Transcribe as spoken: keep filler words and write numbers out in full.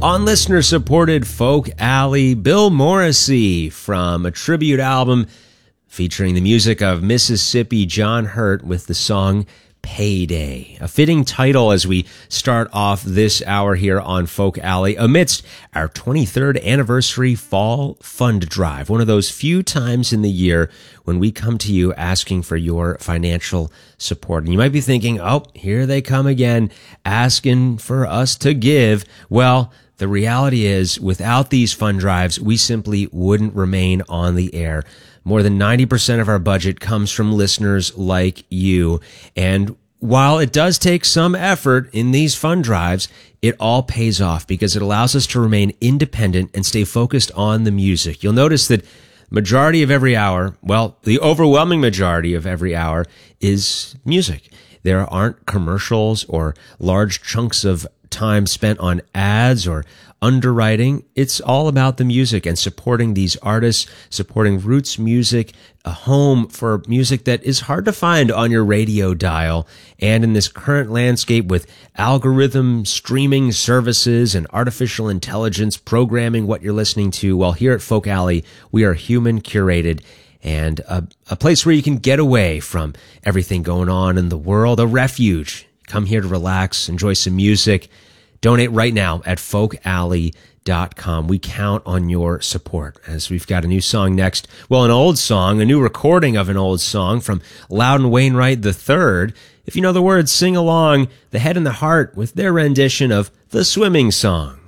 On listener-supported Folk Alley, Bill Morrissey from a tribute album featuring the music of Mississippi John Hurt with the song Payday. A fitting title as we start off this hour here on Folk Alley amidst our twenty-third anniversary fall fund drive, one of those few times in the year when we come to you asking for your financial support. And you might be thinking, oh, here they come again, asking for us to give. Well, the reality is, without these fund drives, we simply wouldn't remain on the air. More than ninety percent of our budget comes from listeners like you. And while it does take some effort in these fund drives, it all pays off because it allows us to remain independent and stay focused on the music. You'll notice that majority of every hour, well, the overwhelming majority of every hour is music. There aren't commercials or large chunks of time spent on ads or underwriting. It's all about the music and supporting these artists, supporting roots music, a home for music that is hard to find on your radio dial. And in this current landscape with algorithm streaming services and artificial intelligence programming what you're listening to, well, here at Folk Alley, we are human curated and a, a place where you can get away from everything going on in the world, a refuge. Come here to relax, enjoy some music. Donate right now at folk alley dot com. We count on your support as we've got a new song next. Well, an old song, a new recording of an old song from Loudon Wainwright the third. If you know the words, sing along, The Head and the Heart with their rendition of The Swimming Song.